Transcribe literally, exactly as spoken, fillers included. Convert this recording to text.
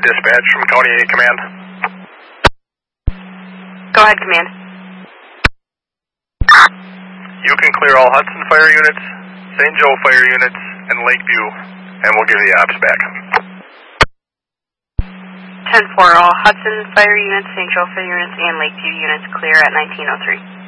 Dispatch from County eight Command. Go ahead, Command. You can clear all Hudson Fire units, Saint Joe Fire units, and Lakeview, and we'll give the ops back. ten four, all Hudson Fire units, Saint Joe Fire units, and Lakeview units clear at nineteen oh three.